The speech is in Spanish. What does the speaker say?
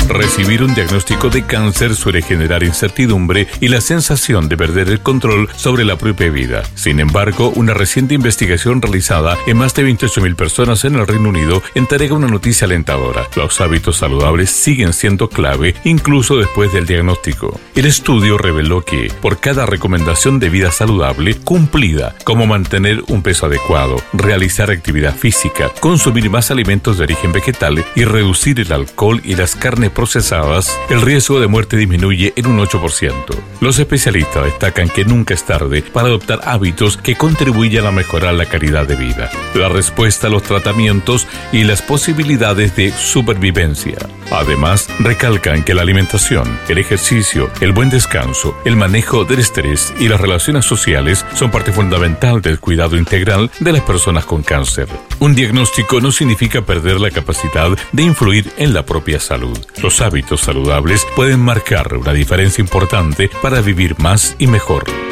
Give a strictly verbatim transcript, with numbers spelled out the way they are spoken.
Recibir un diagnóstico de cáncer suele generar incertidumbre y la sensación de perder el control sobre la propia vida. Sin embargo, una reciente investigación realizada en más de veintiocho mil personas en el Reino Unido entrega una noticia alentadora. Los hábitos saludables siguen siendo clave incluso después del diagnóstico. El estudio reveló que, por cada recomendación de vida saludable cumplida, como mantener un peso adecuado, realizar actividad física, consumir más alimentos de origen vegetal y reducir el alcohol y las carnes procesadas, el riesgo de muerte disminuye en un ocho por ciento. Los especialistas destacan que nunca es tarde para adoptar hábitos que contribuyan a mejorar la calidad de vida, la respuesta a los tratamientos y las posibilidades de supervivencia. Además, recalcan que la alimentación, el ejercicio, el buen descanso, el manejo del estrés y las relaciones sociales son parte fundamental del cuidado integral de las personas con cáncer. Un diagnóstico no significa perder la capacidad de influir en la propia salud. Los hábitos saludables pueden marcar una diferencia importante para vivir más y mejor.